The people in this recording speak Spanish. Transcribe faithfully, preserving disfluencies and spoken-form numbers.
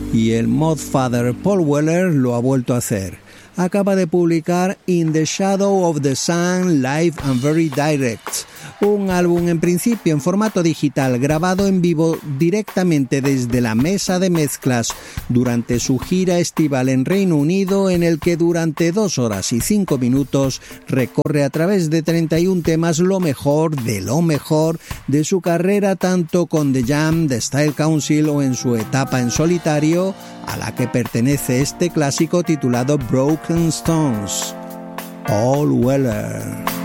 y el Modfather Paul Weller lo ha vuelto a hacer. Acaba de publicar In the Shadow of the Sun Live and Very Direct, un álbum en principio en formato digital grabado en vivo directamente desde la mesa de mezclas durante su gira estival en Reino Unido, en el que durante dos horas y cinco minutos recorre a través de treinta y un temas lo mejor de lo mejor de su carrera, tanto con The Jam, The Style Council o en su etapa en solitario, a la que pertenece este clásico titulado Broken Stones. Paul Weller.